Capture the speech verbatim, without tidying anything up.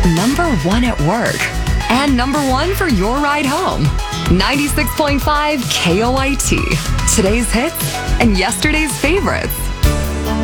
number one at work, and number one for your ride home. ninety-six point five K O I T. Today's hits and yesterday's favorites.